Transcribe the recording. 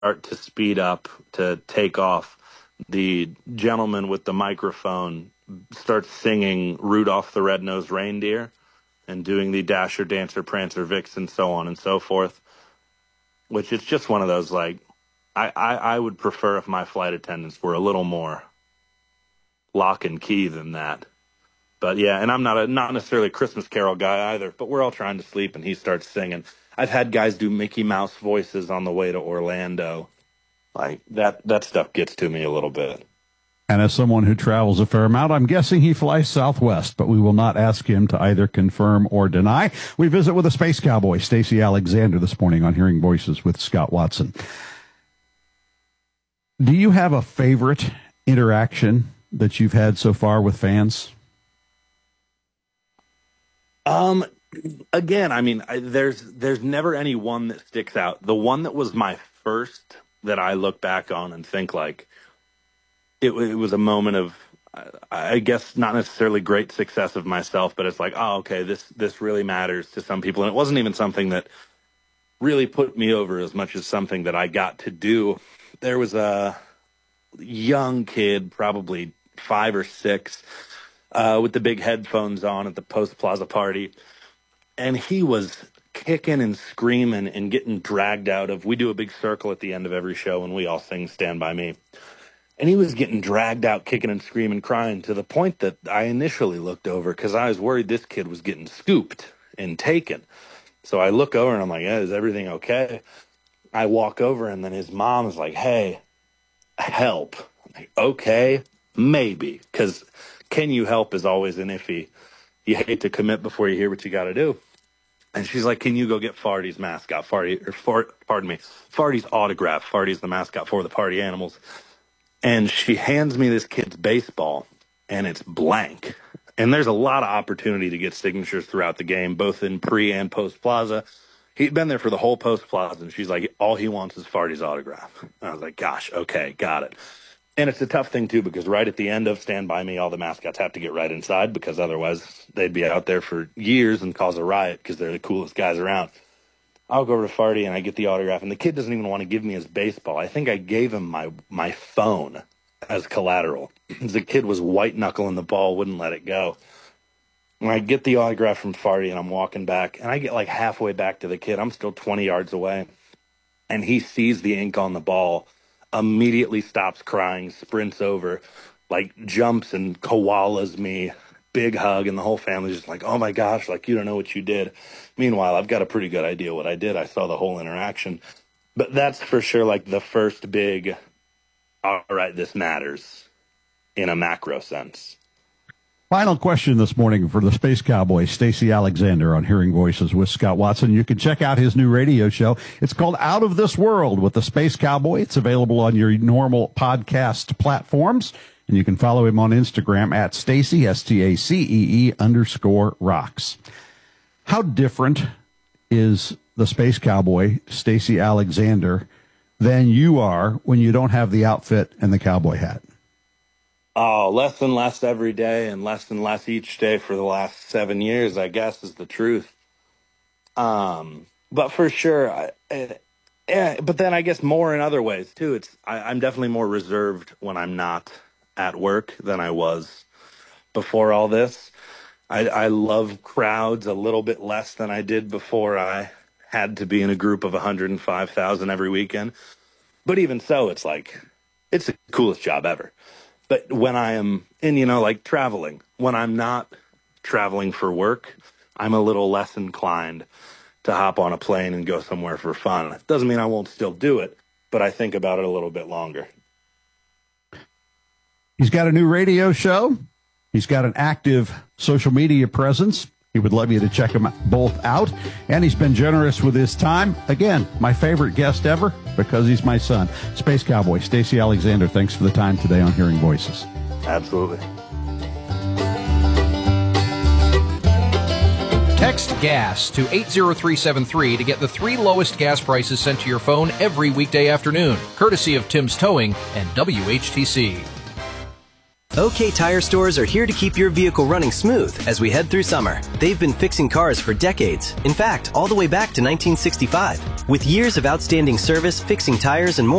to speed up, to take off, the gentleman with the microphone starts singing Rudolph the Red-Nosed Reindeer and doing the Dasher, Dancer, Prancer, Vixen, so on and so forth, which is just one of those, like, I would prefer if my flight attendants were a little more lock and key than that. But yeah, and I'm not necessarily a Christmas Carol guy either, but we're all trying to sleep and he starts singing. I've had guys do Mickey Mouse voices on the way to Orlando. Like, that stuff gets to me a little bit. And as someone who travels a fair amount, I'm guessing he flies Southwest, but we will not ask him to either confirm or deny. We visit with a space cowboy, Stacey Alexander, this morning on Hearing Voices with Scott Watson. Do you have a favorite interaction that you've had so far with fans? Again, I mean, there's never any one that sticks out. The one that was my first that I look back on and think, like, it was a moment of, I guess, not necessarily great success of myself, but it's like, oh, okay, this really matters to some people. And it wasn't even something that really put me over as much as something that I got to do. There was a young kid, probably 5 or 6, with the big headphones on at the Post Plaza party. And he was kicking and screaming and getting dragged out of, we do a big circle at the end of every show and we all sing Stand By Me. And he was getting dragged out, kicking and screaming, crying, to the point that I initially looked over because I was worried this kid was getting scooped and taken. So I look over and I'm like, is everything okay? I walk over and then his mom is like, hey, help. I'm like, okay, maybe. Because can you help is always an iffy. You hate to commit before you hear what you got to do. And she's like, can you go get Farty's mascot? Farty's autograph. Farty's the mascot for the party animals. And she hands me this kid's baseball, and it's blank. And there's a lot of opportunity to get signatures throughout the game, both in pre and post plaza. He'd been there for the whole post plaza, and she's like, all he wants is Farty's autograph. And I was like, gosh, okay, got it. And it's a tough thing, too, because right at the end of Stand By Me, all the mascots have to get right inside because otherwise they'd be out there for years and cause a riot because they're the coolest guys around. I'll go over to Farty and I get the autograph, and the kid doesn't even want to give me his baseball. I think I gave him my phone as collateral. The kid was white-knuckling the ball, wouldn't let it go. And I get the autograph from Farty, and I'm walking back, and I get like halfway back to the kid. I'm still 20 yards away, and he sees the ink on the ball, immediately stops crying, sprints over, like jumps and koalas me, big hug, and the whole family's just like, oh my gosh, like, you don't know what you did. Meanwhile, I've got a pretty good idea what I did. I saw the whole interaction. But that's for sure like the first big, all right, this matters in a macro sense. Final question this morning for the Space Cowboy, Stacey Alexander, on Hearing Voices with Scott Watson. You can check out his new radio show. It's called Out of This World with the Space Cowboy. It's available on your normal podcast platforms. And you can follow him on Instagram at Stacey, STACEE_rocks. How different is the Space Cowboy, Stacey Alexander, than you are when you don't have the outfit and the cowboy hat? Oh, less and less every day and less each day for the last 7 years, I guess, is the truth. But for sure, but then I guess more in other ways, too. I'm definitely more reserved when I'm not at work than I was before all this. I love crowds a little bit less than I did before I had to be in a group of 105,000 every weekend. But even so, it's like, it's the coolest job ever. But when I am in, like traveling, when I'm not traveling for work, I'm a little less inclined to hop on a plane and go somewhere for fun. It doesn't mean I won't still do it, but I think about it a little bit longer. He's got a new radio show. He's got an active social media presence. He would love you to check them both out. And he's been generous with his time. Again, my favorite guest ever because he's my son. Space Cowboy, Stacey Alexander, thanks for the time today on Hearing Voices. Absolutely. Text GAS to 80373 to get the 3 lowest gas prices sent to your phone every weekday afternoon, courtesy of Tim's Towing and WHTC. OK Tire stores are here to keep your vehicle running smooth as we head through summer. They've been fixing cars for decades. In fact, all the way back to 1965. With years of outstanding service, fixing tires, and more.